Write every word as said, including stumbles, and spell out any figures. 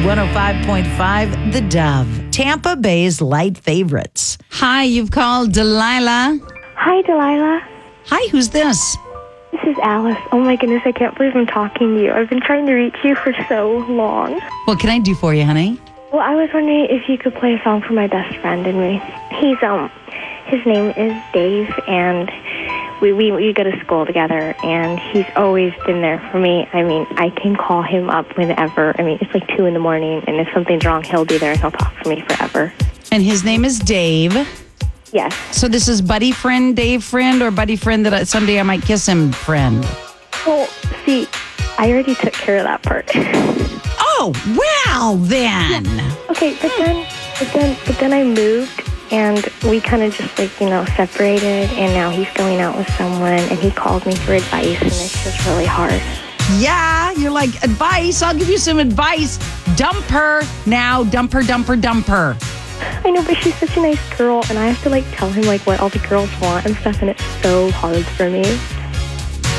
one oh five point five The Dove, Tampa Bay's light favorites. Hi, you've called Delilah. Hi, Delilah. Hi, who's this? This is Alice. Oh my goodness, I can't believe I'm talking to you. I've been trying to reach you for so long. What can I do for you, honey? Well, I was wondering if you could play a song for my best friend and me. He's, um, his name is Dave, and we, we, we go to school together, and he's always been there for me. I mean, I can call him up whenever. I mean, it's like two in the morning, and if something's wrong, he'll be there, and he'll talk to me forever. And his name is Dave. Yes. So this is buddy friend, Dave friend, or buddy friend that I, someday I might kiss him friend? Well, see, I already took care of that part. Oh, well then. Okay, but then, but then, but then I moved, and we kind of just like, you know, separated, and now he's going out with someone, and he called me for advice, and it's just really hard. Yeah, you're like, advice, I'll give you some advice. Dump her now, dump her, dump her, dump her. I know, but she's such a nice girl, and I have to like tell him like what all the girls want and stuff, and it's so hard for me.